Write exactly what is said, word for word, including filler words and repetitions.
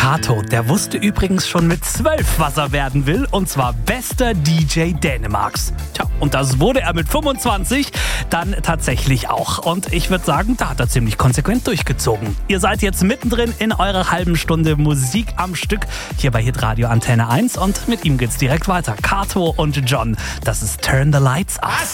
Kato, der wusste übrigens schon mit zwölf, was er werden will, und zwar bester D J Dänemarks. Tja, und das wurde er mit fünfundzwanzig dann tatsächlich auch. Und ich würde sagen, da hat er ziemlich konsequent durchgezogen. Ihr seid jetzt mittendrin in eurer halben Stunde Musik am Stück hier bei Hitradio Antenne eins und mit ihm geht's direkt weiter. Kato und John, das ist Turn the Lights Off.